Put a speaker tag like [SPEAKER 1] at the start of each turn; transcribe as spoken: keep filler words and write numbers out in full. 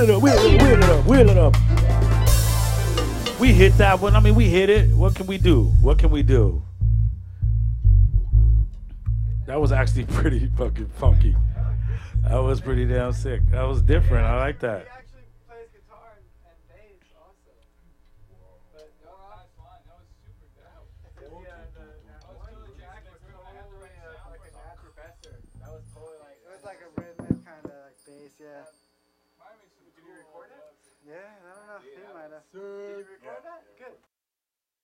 [SPEAKER 1] it up, wheel it up, wheel it up, wheel it up. We hit that one. I mean, we hit it. What can we do? What can we do? That was actually pretty fucking funky. That was pretty damn sick. That was different. I like that.
[SPEAKER 2] He actually plays guitar and, and bass also. But no, that's fine. That was super dope. Yeah, the, that was totally Jack was totally uh, like a Nat Professor. That was totally like it was like a rhythmic kind of like bass, yeah. Did you record it? Yeah, I don't know. He might have. Did you record that? Good.